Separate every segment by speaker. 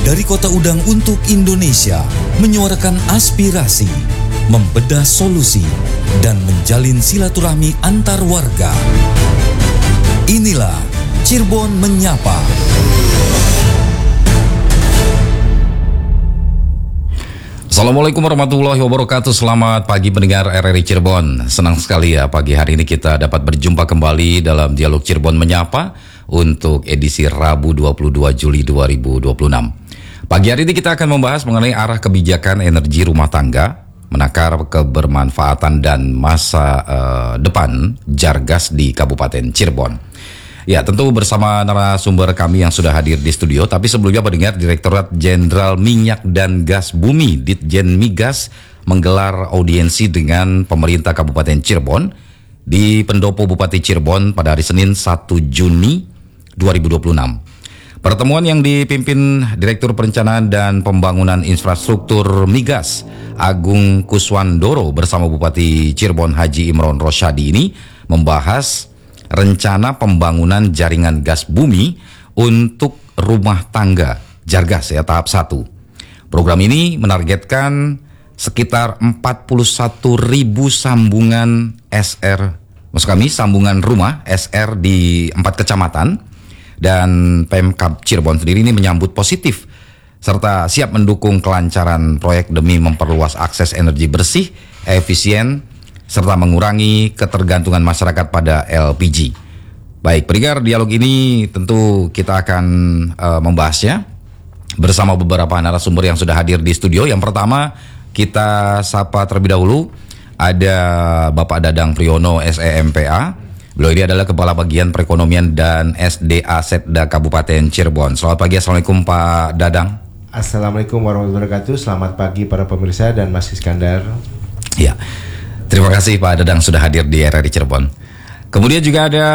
Speaker 1: Dari Kota Udang untuk Indonesia, menyuarakan aspirasi, membedah solusi, dan menjalin silaturahmi antar warga. Inilah Cirebon Menyapa. Assalamualaikum warahmatullahi wabarakatuh. Selamat pagi pendengar RRI Cirebon. Senang sekali ya pagi hari ini kita dapat berjumpa kembali dalam Dialog Cirebon Menyapa untuk edisi Rabu 22 Juli 2026. Pagi hari ini kita akan membahas mengenai arah kebijakan energi rumah tangga, menakar kebermanfaatan dan masa depan Jargas di Kabupaten Cirebon. Ya, tentu bersama narasumber kami yang sudah hadir di studio. Tapi sebelumnya pendengar, Direktorat Jenderal Minyak dan Gas Bumi Ditjen Migas menggelar audiensi dengan pemerintah Kabupaten Cirebon di Pendopo Bupati Cirebon pada hari Senin 1 Juni 2026. Pertemuan yang dipimpin Direktur Perencanaan dan Pembangunan Infrastruktur Migas Agung Kuswandoro bersama Bupati Cirebon Haji Imron Rosyadi ini membahas rencana pembangunan jaringan gas bumi untuk rumah tangga Jargas ya tahap 1. Program ini menargetkan sekitar 41.000 sambungan SR, maksud kami sambungan rumah SR di 4 kecamatan. Dan Pemkab Cirebon sendiri ini menyambut positif serta siap mendukung kelancaran proyek demi memperluas akses energi bersih, efisien, serta mengurangi ketergantungan masyarakat pada LPG. Baik, pendengar, dialog ini tentu kita akan membahasnya bersama beberapa narasumber yang sudah hadir di studio. Yang pertama kita sapa terlebih dahulu ada Bapak Dadang Priyono SEMPA. Beliau ini adalah Kepala Bagian Perekonomian dan SDA Setda Kabupaten Cirebon. Selamat pagi, Assalamualaikum Pak Dadang.
Speaker 2: Assalamualaikum warahmatullahi wabarakatuh. Selamat pagi para pemirsa dan Mas Iskandar.
Speaker 1: Ya, terima kasih Pak Dadang sudah hadir di RRI Cirebon. Kemudian juga ada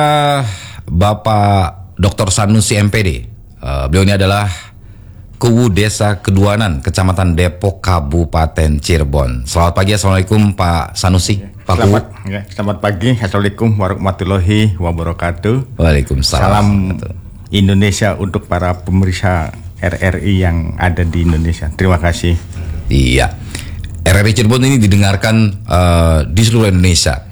Speaker 1: Bapak Dr. Sanusi MPD. Beliau ini adalah Kuwu Desa Keduanan, Kecamatan Depok, Kabupaten Cirebon. Selamat pagi, Assalamualaikum Pak Sanusi.
Speaker 3: Selamat pagi, Assalamualaikum warahmatullahi wabarakatuh.
Speaker 1: Waalaikumsalam.
Speaker 3: Salam Indonesia untuk para pemirsa RRI yang ada di Indonesia. Terima kasih.
Speaker 1: Iya, RRI Cirebon ini didengarkan di seluruh Indonesia.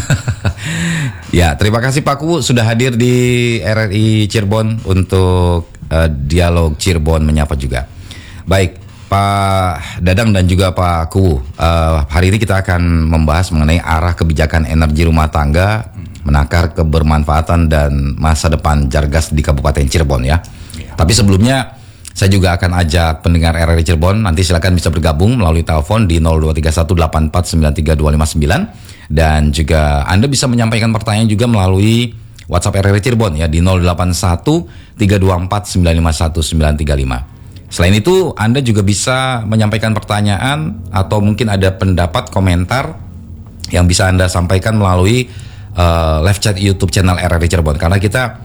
Speaker 1: Ya, terima kasih Pak Kuwu sudah hadir di RRI Cirebon untuk Dialog Cirebon Menyapa juga. Baik, Pak Dadang dan juga Pak Kuwu, hari ini kita akan membahas mengenai arah kebijakan energi rumah tangga, menakar kebermanfaatan dan masa depan Jargas di Kabupaten Cirebon ya. Tapi sebelumnya saya juga akan ajak pendengar RRI Cirebon, nanti silakan bisa bergabung melalui telepon di 0231849329 dan juga Anda bisa menyampaikan pertanyaan juga melalui WhatsApp RRI Cirebon ya di 081324951935. Selain itu, Anda juga bisa menyampaikan pertanyaan atau mungkin ada pendapat, komentar yang bisa Anda sampaikan melalui live chat YouTube channel RRI Cirebon. Karena kita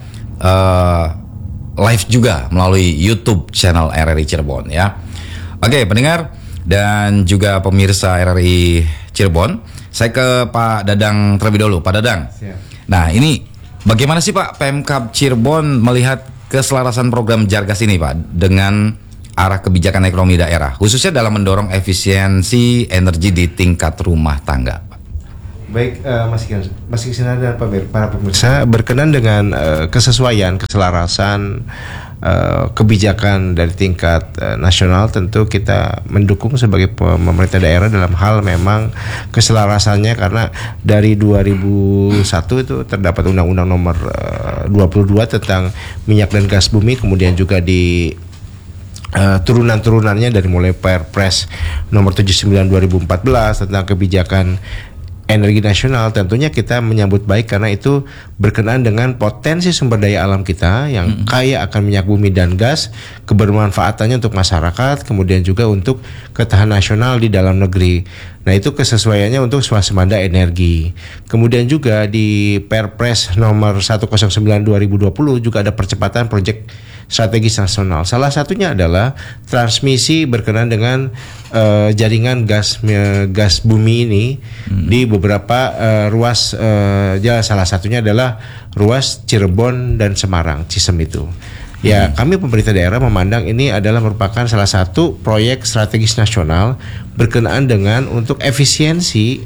Speaker 1: live juga melalui YouTube channel RRI Cirebon ya. Oke, pendengar dan juga pemirsa RRI Cirebon, saya ke Pak Dadang terlebih dahulu. Pak Dadang. Siap. Nah, ini bagaimana sih Pak Pemkab Cirebon melihat keselarasan program Jargas ini Pak dengan arah kebijakan ekonomi daerah, khususnya dalam mendorong efisiensi energi di tingkat rumah tangga?
Speaker 2: Baik, Mas Iskandar dan para pemirsa, berkenan dengan kesesuaian, keselarasan kebijakan dari tingkat nasional, tentu kita mendukung sebagai pemerintah daerah dalam hal memang keselarasannya, karena dari 2001 itu terdapat Undang-Undang Nomor 22 tentang minyak dan gas bumi, kemudian juga di turunan-turunannya dari mulai Perpres Nomor 79 2014 tentang kebijakan energi nasional. Tentunya kita menyambut baik karena itu berkenaan dengan potensi sumber daya alam kita yang kaya akan minyak bumi dan gas, kebermanfaatannya untuk masyarakat, kemudian juga untuk ketahanan nasional di dalam negeri. Nah, itu kesesuaiannya untuk swasembada energi. Kemudian juga di Perpres nomor 109 2020 juga ada percepatan proyek strategis nasional. Salah satunya adalah transmisi berkenaan dengan jaringan gas bumi ini di beberapa ruas jalan. Salah satunya adalah ruas Cirebon dan Semarang, Cisem itu. Ya, kami pemerintah daerah memandang ini adalah merupakan salah satu proyek strategis nasional berkenaan dengan untuk efisiensi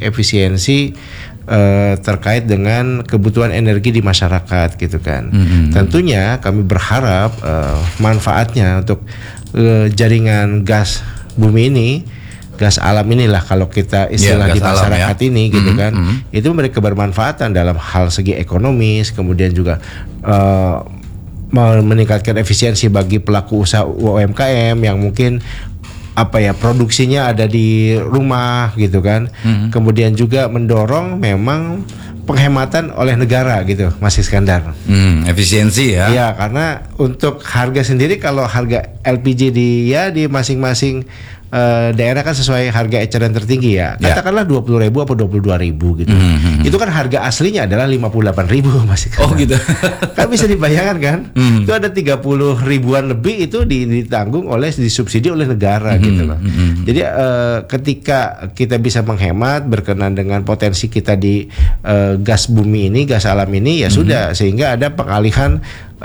Speaker 2: terkait dengan kebutuhan energi di masyarakat gitu kan. Tentunya kami berharap manfaatnya untuk jaringan gas bumi ini, gas alam inilah kalau kita istilah di masyarakat ini gitu kan, itu memberi kebermanfaatan dalam hal segi ekonomis, kemudian juga meningkatkan efisiensi bagi pelaku usaha UMKM yang mungkin produksinya ada di rumah gitu kan. Kemudian juga mendorong memang penghematan oleh negara gitu, Mas Iskandar.
Speaker 1: Efisiensi ya.
Speaker 2: Ya, karena untuk harga sendiri, kalau harga LPG di masing-masing daerah kan sesuai harga eceran tertinggi ya. Katakanlah 20.000 atau 22.000 gitu. Itu kan harga aslinya adalah 58.000 Mas Iskandar.
Speaker 1: Oh gitu.
Speaker 2: Kan bisa dibayangkan kan? Itu ada 30 ribuan lebih itu ditanggung disubsidi oleh negara gitu loh. Jadi ketika kita bisa menghemat berkenan dengan potensi kita di gas bumi ini, gas alam ini, ya sudah, sehingga ada pengalihan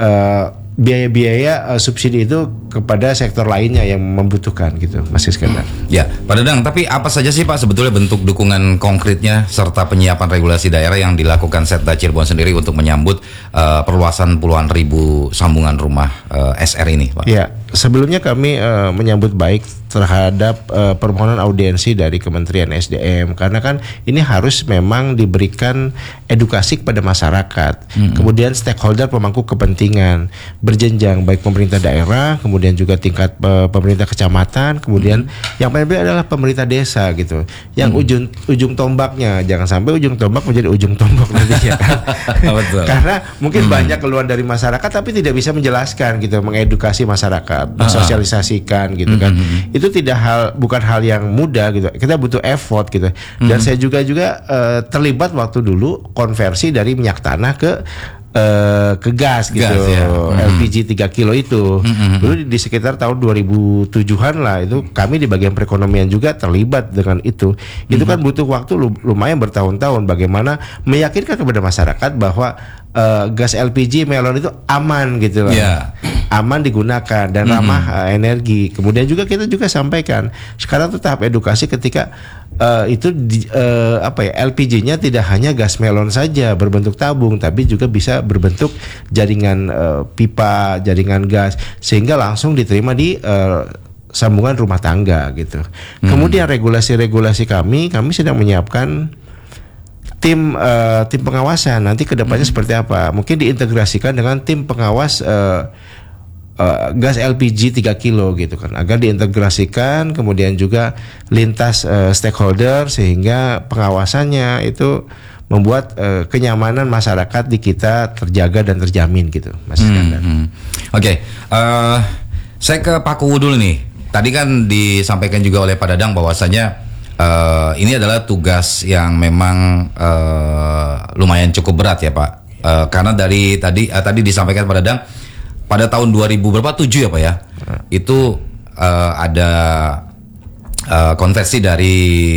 Speaker 2: biaya-biaya subsidi itu kepada sektor lainnya yang membutuhkan gitu, Mas Iskandar.
Speaker 1: Ya, Pak Dadang, tapi apa saja sih Pak sebetulnya bentuk dukungan konkretnya serta penyiapan regulasi daerah yang dilakukan Setda Cirebon sendiri untuk menyambut perluasan puluhan ribu sambungan rumah SR ini, Pak?
Speaker 2: Ya, sebelumnya kami menyambut baik terhadap permohonan audiensi dari Kementerian SDM, karena kan ini harus memang diberikan edukasi kepada masyarakat, kemudian stakeholder pemangku kepentingan berjenjang, baik pemerintah daerah, kemudian juga tingkat pemerintah kecamatan, kemudian yang paling penting adalah pemerintah desa gitu, yang ujung tombaknya jangan sampai ujung tombak menjadi ujung tombak nantinya kan.
Speaker 1: Betul.
Speaker 2: Karena mungkin banyak keluhan dari masyarakat tapi tidak bisa menjelaskan gitu, mengedukasi masyarakat, mensosialisasikan gitu kan. Itu bukan hal yang mudah gitu. Kita butuh effort gitu. Dan saya juga terlibat waktu dulu konversi dari minyak tanah ke gas gitu, LPG 3 kilo itu. Dulu di sekitar tahun 2007-an lah, itu kami di bagian perekonomian juga terlibat dengan itu. Itu kan butuh waktu lumayan bertahun-tahun bagaimana meyakinkan kepada masyarakat bahwa gas LPG melon itu aman gitu loh. Aman digunakan dan ramah energi. Kemudian juga kita juga sampaikan sekarang tuh tahap edukasi ketika LPG-nya tidak hanya gas melon saja berbentuk tabung, tapi juga bisa berbentuk jaringan pipa, jaringan gas, sehingga langsung diterima di sambungan rumah tangga gitu. Kemudian regulasi-regulasi kami sedang menyiapkan tim pengawasan nanti kedepannya seperti apa. Mungkin diintegrasikan dengan tim pengawas gas LPG 3 kilo gitu kan, agar diintegrasikan, kemudian juga lintas stakeholder sehingga pengawasannya itu membuat kenyamanan masyarakat di kita terjaga dan terjamin gitu, Mas Iskandar.
Speaker 1: Oke, saya ke Pak Kuwu dulu nih. Tadi kan disampaikan juga oleh Pak Dadang bahwasanya ini adalah tugas yang memang lumayan cukup berat ya Pak, karena dari tadi disampaikan Pak Dadang pada tahun 2007 ya Pak ya, itu ada konversi dari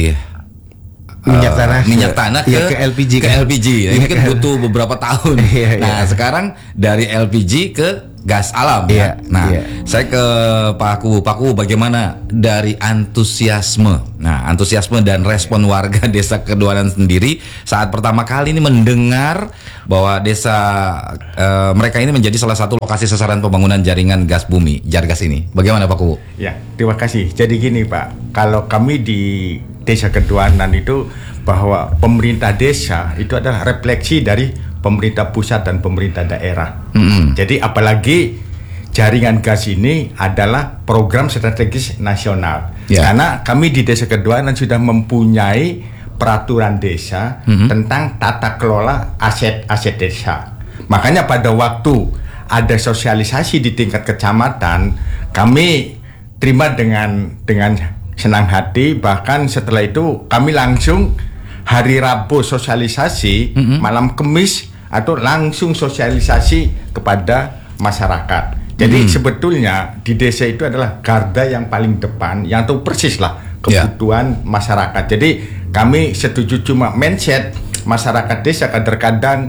Speaker 1: minyak tanah ke LPG kan? Ini kan butuh beberapa tahun. Nah sekarang dari LPG ke gas alam ya. Saya ke Pak Kuwu, bagaimana dari antusiasme dan respon warga desa Keduanan sendiri saat pertama kali ini mendengar bahwa desa mereka ini menjadi salah satu lokasi sasaran pembangunan jaringan gas bumi, Jargas ini. Bagaimana Pak Kuwu?
Speaker 3: Ya, terima kasih. Jadi gini Pak, kalau kami di Desa Keduanan itu bahwa pemerintah desa itu adalah refleksi dari pemerintah pusat dan pemerintah daerah. Jadi apalagi jaringan gas ini adalah program strategis nasional. Karena kami di Desa Keduanan sudah mempunyai peraturan desa tentang tata kelola aset-aset desa. Makanya pada waktu ada sosialisasi di tingkat kecamatan, kami terima dengan senang hati. Bahkan setelah itu kami langsung hari Rabu sosialisasi, malam Kamis atau langsung sosialisasi kepada masyarakat. Jadi sebetulnya di desa itu adalah garda yang paling depan, yang tahu persis lah kebutuhan masyarakat. Jadi kami setuju, cuma mindset masyarakat desa kadang-kadang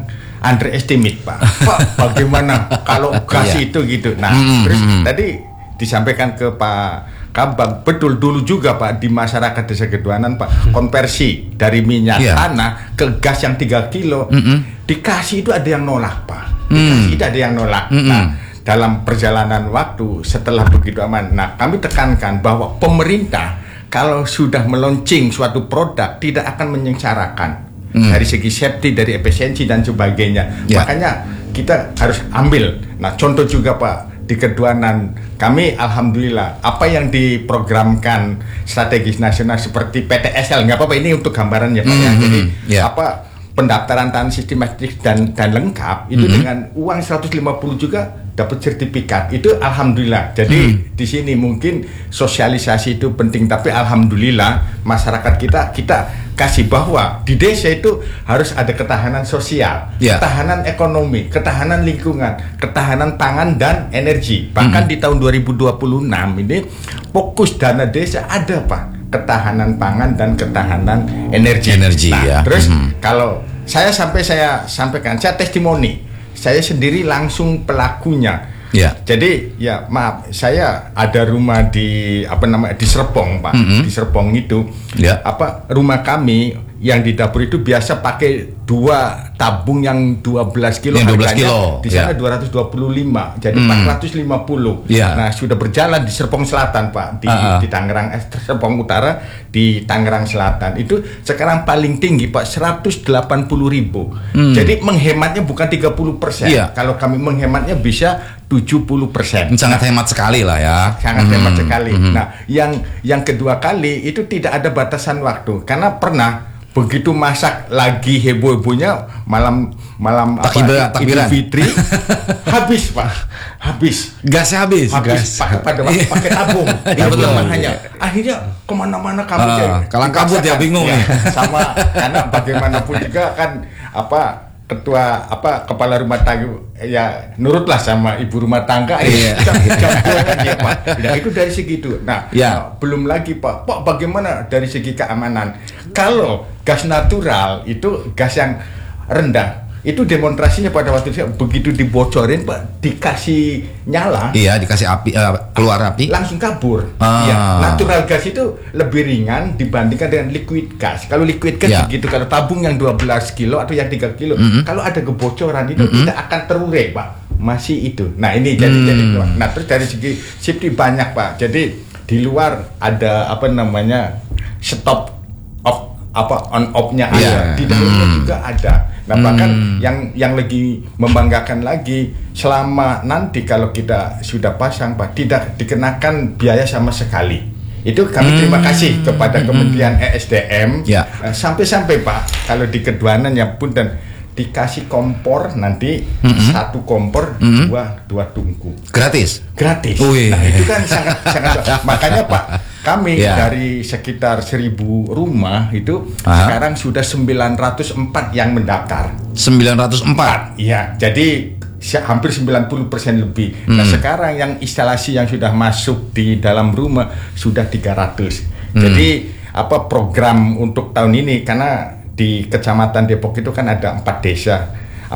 Speaker 3: underestimate Pak. Pak, bagaimana kalau gas itu gitu. Nah, terus tadi disampaikan ke Pak Kabang, betul dulu juga Pak di masyarakat Desa Keduanan Pak, konversi dari minyak tanah ke gas yang 3 kilo dikasih itu ada yang nolak Pak, dikasih itu ada yang nolak. Nah, dalam perjalanan waktu setelah begitu aman, nah kami tekankan bahwa pemerintah kalau sudah meluncing suatu produk tidak akan menyengsarakan dari segi safety, dari efisiensi dan sebagainya. Makanya kita harus ambil. Nah, contoh juga Pak di Keduanan kami alhamdulillah apa yang diprogramkan strategis nasional seperti PTSL, nggak apa-apa ini untuk gambaran ya Pak ya. Jadi apa pendaftaran tanah sistematis dan lengkap itu dengan uang 150 juga dapat sertifikat, itu alhamdulillah. Jadi di sini mungkin sosialisasi itu penting, tapi alhamdulillah masyarakat kita kasih bahwa di desa itu harus ada ketahanan sosial, ketahanan ekonomi, ketahanan lingkungan, ketahanan pangan dan energi. Bahkan di tahun 2026 ini fokus dana desa ada Pak, ketahanan pangan dan ketahanan energi. Nah, terus kalau saya sampaikan, saya testimoni, saya sendiri langsung pelakunya. Jadi ya maaf, saya ada rumah di di Serpong Pak, di Serpong itu rumah kami yang di dapur itu biasa pakai 2 tabung yang 12 kilo,
Speaker 1: yang 12
Speaker 3: harganya
Speaker 1: kilo
Speaker 3: di sana 225, jadi 450. Nah, sudah berjalan di Serpong Selatan Pak, di Tangerang, Serpong Utara di Tangerang Selatan itu sekarang paling tinggi Pak 180.000. Jadi menghematnya bukan 30%. Kalau kami menghematnya bisa 70%.
Speaker 1: Sangat hemat sekali lah ya.
Speaker 3: Sangat hemat sekali. Nah, yang kedua kali itu tidak ada batasan waktu, karena pernah begitu masak lagi heboh-hebohnya malam Idul Fitri habis Pak,
Speaker 1: gasnya habis.
Speaker 3: pakai tabung. Akhirnya kemana-mana kabut
Speaker 1: kalang kabut ya, bingung nih.
Speaker 3: Sama karena bagaimanapun juga kan ketua kepala rumah tangga ya nurutlah sama ibu rumah tangga Pak. Nah, itu dari segi itu. Nah, belum lagi Pak bagaimana dari segi keamanan. Kalau gas natural itu gas yang rendah, itu demonstrasinya pada waktu itu begitu dibocorin Pak, dikasih nyala,
Speaker 1: dikasih api, keluar api
Speaker 3: langsung kabur. Natural gas itu lebih ringan dibandingkan dengan liquid gas. Kalau liquid gas begitu, kalau tabung yang 12 kilo atau yang 3 kilo, kalau ada kebocoran itu tidak akan terurai Pak, masih itu. Nah, ini jadi nah, terus dari segi safety banyak Pak. Jadi di luar ada stop on off-nya ada, di dalamnya juga ada. Nah, bahkan yang lebih membanggakan lagi, selama nanti kalau kita sudah pasang Pak, tidak dikenakan biaya sama sekali. Itu kami terima kasih kepada Kementerian ESDM. Sampai-sampai Pak, kalau di Keduanan ya pun dan dikasih kompor nanti, 1 kompor, 2 tungku.
Speaker 1: Gratis.
Speaker 3: Nah, itu kan sangat makanya Pak, kami dari sekitar 1.000 rumah itu sekarang sudah 904 yang mendaftar.
Speaker 1: 904?
Speaker 3: Iya, jadi hampir 90% lebih. Nah, sekarang yang instalasi yang sudah masuk di dalam rumah sudah 300. Jadi program untuk tahun ini, karena di Kecamatan Depok itu kan ada 4 desa,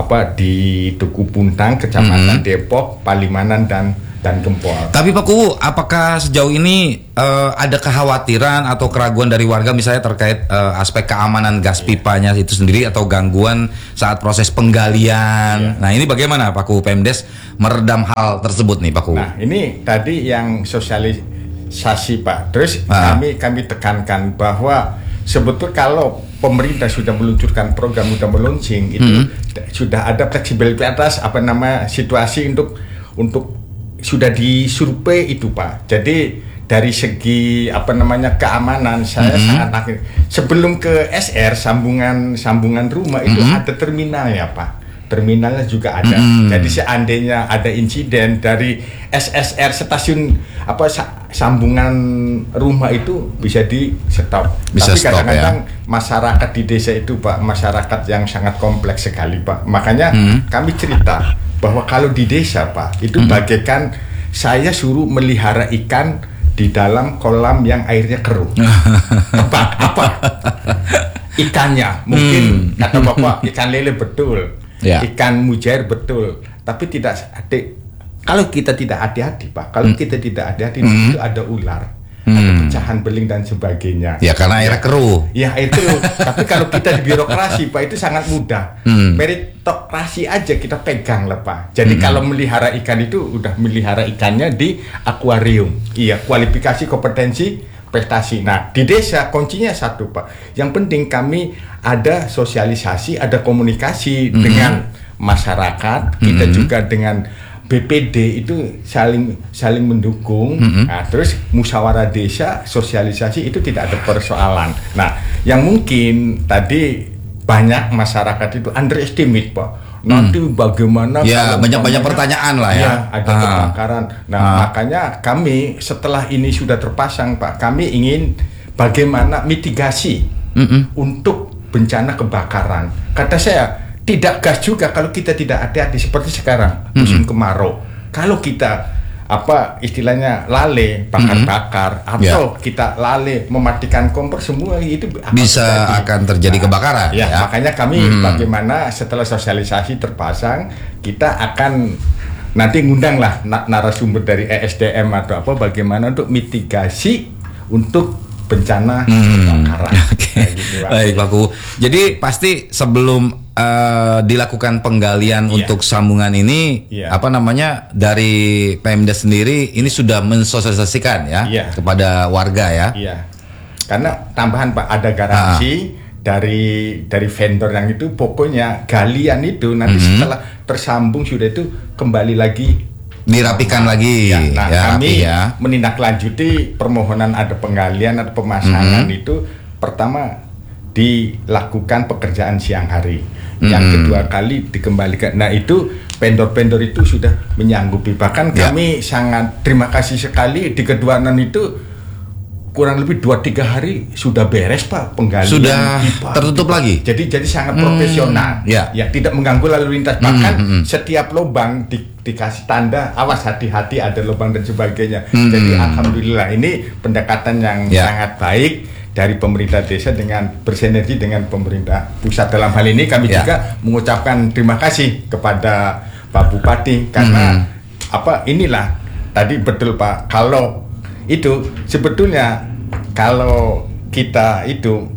Speaker 3: di Tugu Puntang, Kecamatan Depok, Palimanan dan Gempol.
Speaker 1: Tapi Pak Kuwu, apakah sejauh ini ada kekhawatiran atau keraguan dari warga misalnya terkait aspek keamanan gas pipanya itu sendiri atau gangguan saat proses penggalian? Nah, ini bagaimana Pak Kuwu, Pemdes meredam hal tersebut nih Pak Kuwu?
Speaker 3: Nah, ini tadi yang sosialisasi Pak. Terus kami tekankan bahwa sebetulnya kalau pemerintah sudah meluncurkan program, sudah meluncing itu sudah ada fleksibilitas situasi untuk sudah disurvei itu Pak. Jadi dari segi keamanan saya sangat sebelum ke SR sambungan rumah itu ada terminal ya Pak. Terminalnya juga ada. Jadi seandainya ada insiden dari SSR stasiun sambungan rumah itu bisa di stop. Tapi kadang-kadang masyarakat di desa itu Pak, masyarakat yang sangat kompleks sekali Pak. Makanya kami cerita bahwa kalau di desa Pak itu bagaikan saya suruh melihara ikan di dalam kolam yang airnya keruh. Tebak apa? Ikannya mungkin kata Bapak ikan lele, betul.
Speaker 1: Ya.
Speaker 3: Ikan mujair betul, tapi tidak kalau kita tidak hati-hati Pak, kalau kita tidak hati-hati itu ada ular, ada pecahan beling dan sebagainya.
Speaker 1: Ya karena airnya keruh.
Speaker 3: Ya itu, tapi kalau kita di birokrasi Pak itu sangat mudah. Meritokrasi aja kita pegang lah Pak. Jadi kalau melihara ikan itu udah melihara ikannya di akuarium. Iya, kualifikasi kompetensi prestasi. Nah, di desa kuncinya satu Pak. Yang penting kami ada sosialisasi, ada komunikasi dengan masyarakat. Kita juga dengan BPD itu saling mendukung. Nah, terus musyawarah desa, sosialisasi itu tidak ada persoalan. Nah, yang mungkin tadi banyak masyarakat itu underestimate Pak. Nanti bagaimana?
Speaker 1: Ya, banyak pertanyaan lah ya.
Speaker 3: Ada kebakaran. Nah, makanya kami setelah ini sudah terpasang Pak, kami ingin bagaimana mitigasi untuk bencana kebakaran. Kata saya, tidak gas juga kalau kita tidak hati-hati seperti sekarang musim kemarau. Kalau kita istilahnya lalai bakar-bakar atau kita lalai mematikan kompor, semua itu
Speaker 1: akan terjadi kebakaran.
Speaker 3: Ya, makanya kami bagaimana setelah sosialisasi terpasang, kita akan nanti ngundang lah narasumber dari ESDM atau bagaimana untuk mitigasi untuk bencana kebakaran.
Speaker 1: Gitu, baik Pak Kuwu. Jadi pasti sebelum dilakukan penggalian untuk sambungan ini, dari Pemda sendiri ini sudah mensosialisasikan kepada warga ya.
Speaker 3: Iya. Karena tambahan Pak, ada garansi dari vendor yang itu, pokoknya galian itu nanti setelah tersambung sudah itu kembali lagi
Speaker 1: dirapikan lagi.
Speaker 3: Kami menindaklanjuti permohonan ada penggalian atau pemasangan itu, pertama dilakukan pekerjaan siang hari, yang kedua kali dikembalikan. Nah itu vendor-vendor itu sudah menyanggupi, bahkan kami sangat terima kasih sekali di Keduanan itu kurang lebih 2-3 hari sudah beres Pak penggalian,
Speaker 1: sudah tertutup lagi.
Speaker 3: Jadi sangat profesional, ya tidak mengganggu lalu lintas. Bahkan setiap lubang dikasih tanda awas, hati-hati ada lubang dan sebagainya. Jadi alhamdulillah ini pendekatan yang sangat baik dari pemerintah desa dengan bersinergi dengan pemerintah pusat. Dalam hal ini kami juga mengucapkan terima kasih kepada Pak Bupati karena inilah tadi betul Pak, kalau itu sebetulnya kalau kita itu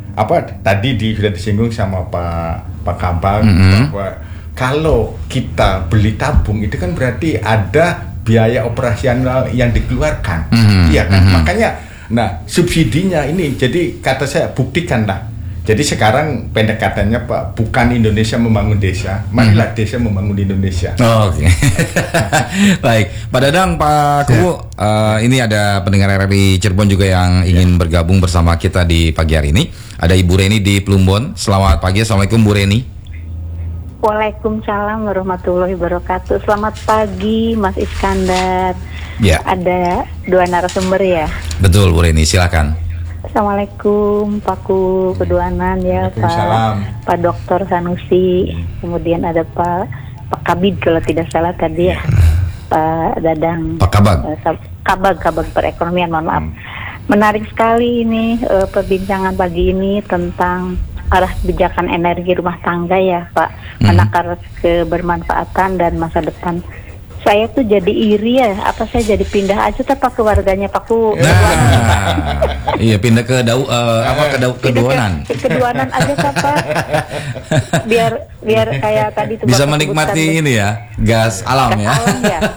Speaker 3: tadi sudah disinggung sama Pak Kabag bahwa kalau kita beli tabung itu kan berarti ada biaya operasional yang dikeluarkan. Iya kan? Makanya subsidinya ini, jadi kata saya buktikanlah. Jadi sekarang pendekatannya Pak, bukan Indonesia membangun desa, marilah desa membangun Indonesia.
Speaker 1: Oke. Baik, Pak Dadang, Pak Kuwu, ini ada pendengar RRI Cirebon juga yang ingin bergabung bersama kita di pagi hari ini. Ada Ibu Reni di Plumbon. Selamat pagi, Assalamualaikum Bu Reni.
Speaker 4: Waalaikumsalam warahmatullahi wabarakatuh. Selamat pagi Mas Iskandar.
Speaker 1: Ya.
Speaker 4: Ada 2 narasumber ya.
Speaker 1: Betul Bu Reni, silakan.
Speaker 4: Assalamualaikum Pak Kuwu Keduanan ya, Pak Dr. Sanusi, kemudian ada Pak Kabid kalau tidak salah tadi ya, Pak Dadang,
Speaker 1: Pak
Speaker 4: Kabag perekonomian, mohon maaf. Menarik sekali ini perbincangan pagi ini tentang arah kebijakan energi rumah tangga ya Pak, menakar kebermanfaatan dan masa depan. Saya tuh jadi iri ya, saya jadi pindah aja Pak keluarganya Pak Kuwu.
Speaker 1: Iya, pindah ke Keduanan.
Speaker 4: Keduanan aja Pak. Biar kayak tadi tuh
Speaker 1: bisa menikmati ini ya, gas alam ya.
Speaker 4: Gas alam ya.